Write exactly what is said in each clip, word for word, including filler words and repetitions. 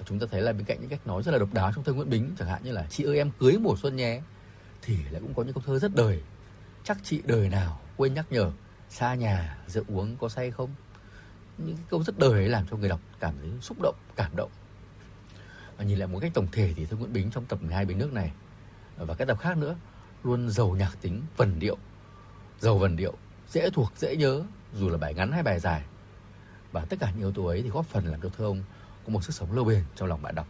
chúng ta thấy là bên cạnh những cách nói rất là độc đáo trong thơ Nguyễn Bính, chẳng hạn như là chị ơi em cưới mùa xuân nhé, thì lại cũng có những câu thơ rất đời. Chắc chị đời nào quên nhắc nhở, xa nhà rượu uống có say không. Những cái câu rất đời ấy làm cho người đọc cảm thấy xúc động, cảm động. Và nhìn lại một cách tổng thể thì thơ Nguyễn Bính trong tập mười hai Bến Nước này và các tập khác nữa luôn giàu nhạc tính, vần điệu, giàu vần điệu, dễ thuộc, dễ nhớ dù là bài ngắn hay bài dài. Và tất cả những yếu tố ấy thì góp phần làm cho thơ ông có một sức sống lâu bền trong lòng bạn đọc.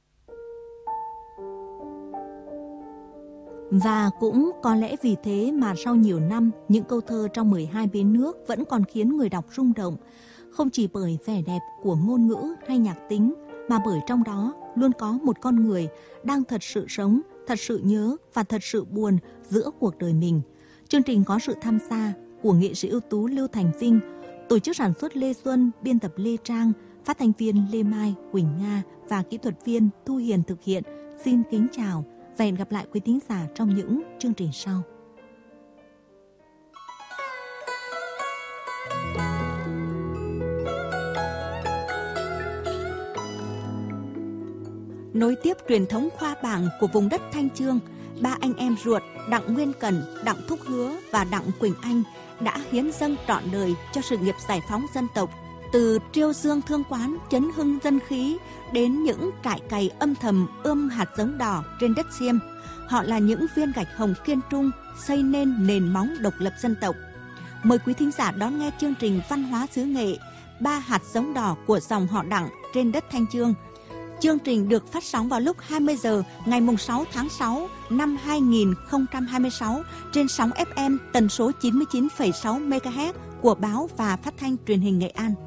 Và cũng có lẽ vì thế mà sau nhiều năm, những câu thơ trong mười hai Bến Nước vẫn còn khiến người đọc rung động, không chỉ bởi vẻ đẹp của ngôn ngữ hay nhạc tính, mà bởi trong đó luôn có một con người đang thật sự sống, thật sự nhớ và thật sự buồn giữa cuộc đời mình. Chương trình có sự tham gia của nghệ sĩ ưu tú Lưu Thành Vinh, tổ chức sản xuất Lê Xuân, biên tập Lê Trang, phát thanh viên Lê Mai, Quỳnh Nga và kỹ thuật viên Thu Hiền thực hiện. Xin kính chào và hẹn gặp lại quý thính giả trong những chương trình sau. Nối tiếp truyền thống khoa bảng của vùng đất Thanh Chương, ba anh em ruột Đặng Nguyên Cẩn, Đặng Thúc Hứa và Đặng Quỳnh Anh đã hiến dâng trọn đời cho sự nghiệp giải phóng dân tộc, từ triêu dương thương quán, chấn hưng dân khí đến những trại cày âm thầm ươm hạt giống đỏ trên đất Xiêm. Họ là những viên gạch hồng kiên trung xây nên nền móng độc lập dân tộc. Mời quý thính giả đón nghe chương trình Văn hóa xứ Nghệ, ba hạt giống đỏ của dòng họ Đặng trên đất Thanh Chương. Chương trình được phát sóng vào lúc hai mươi giờ ngày sáu tháng sáu năm hai nghìn không trăm hai mươi sáu trên sóng ép em tần số chín mươi chín phẩy sáu mê ga héc của báo và phát thanh truyền hình Nghệ An.